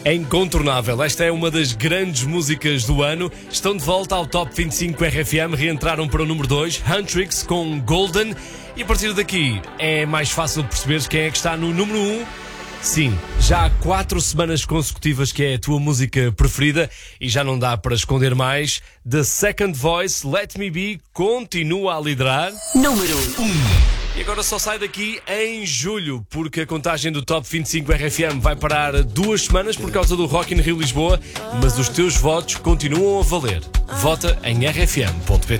É incontornável, esta é uma das grandes músicas do ano. Estão de volta ao Top 25 RFM, reentraram para o número 2, Huntrix com Golden. E a partir daqui é mais fácil perceberes quem é que está no número 1. Sim, já há 4 semanas consecutivas que é a tua música preferida e já não dá para esconder mais. The Second Voice, Let Me Be, continua a liderar. Número 1. E agora só sai daqui em julho, porque a contagem do Top 25 RFM vai parar 2 semanas por causa do Rock in Rio Lisboa, mas os teus votos continuam a valer. Vota em rfm.pt.